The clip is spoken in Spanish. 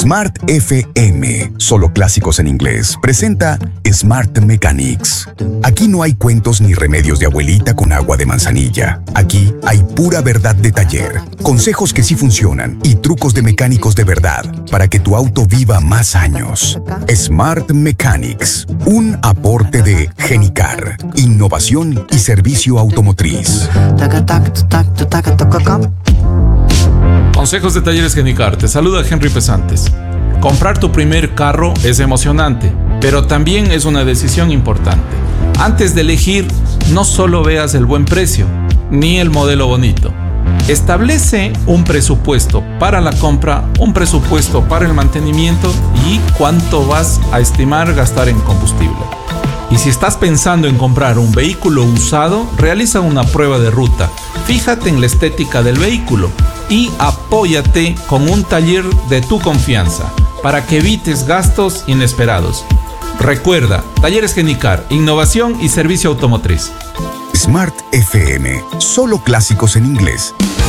Smart FM, solo clásicos en inglés, presenta Smart Mechanics. Aquí no hay cuentos ni remedios de abuelita con agua de manzanilla. Aquí hay pura verdad de taller, consejos que sí funcionan y trucos de mecánicos de verdad para que tu auto viva más años. Smart Mechanics, un aporte de Genicar, innovación y servicio automotriz. Consejos de Talleres Genicar. Te saluda Henry Pesantes. Comprar tu primer carro es emocionante, pero también es una decisión importante. Antes de elegir, no solo veas el buen precio, ni el modelo bonito. Establece un presupuesto para la compra, un presupuesto para el mantenimiento y cuánto vas a estimar gastar en combustible. Y si estás pensando en comprar un vehículo usado, realiza una prueba de ruta. Fíjate en la estética del vehículo y apóyate con un taller de tu confianza para que evites gastos inesperados. Recuerda, Talleres Genicar, innovación y servicio automotriz. Smart FM, solo clásicos en inglés.